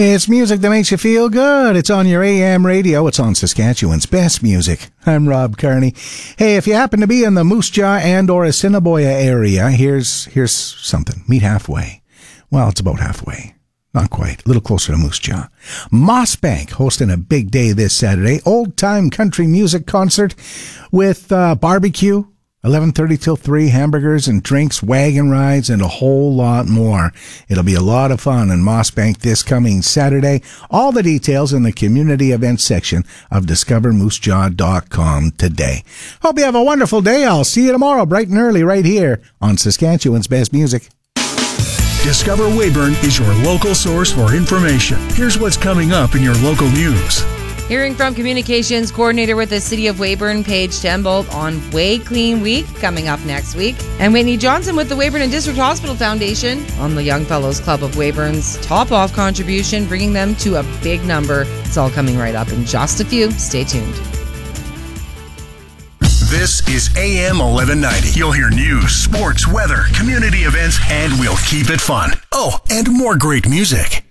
It's music that makes you feel good. It's on your AM radio. It's on Saskatchewan's best music. I'm Rob Carney. Hey, if you happen to be in the Moose Jaw and or Assiniboia area, here's something. Meet halfway. Well, it's about halfway. Not quite. A little closer to Moose Jaw. Mossbank hosting a big day this Saturday. Old-time country music concert with barbecue. 11:30 till 3, hamburgers and drinks, wagon rides, and a whole lot more. It'll be a lot of fun in Mossbank this coming Saturday. All the details in the community events section of discovermoosejaw.com today. Hope you have a wonderful day. I'll see you tomorrow bright and early right here on Saskatchewan's Best Music. Discover Weyburn is your local source for information. Here's what's coming up in your local news. Hearing from Communications Coordinator with the City of Weyburn, Paige Tembolt, on Way Clean Week coming up next week. And Whitney Johnson with the Weyburn and District Hospital Foundation on the Young Fellows Club of Weyburn's top-off contribution, bringing them to a big number. It's all coming right up in just a few. Stay tuned. This is AM 1190. You'll hear news, sports, weather, community events, and we'll keep it fun. Oh, and more great music.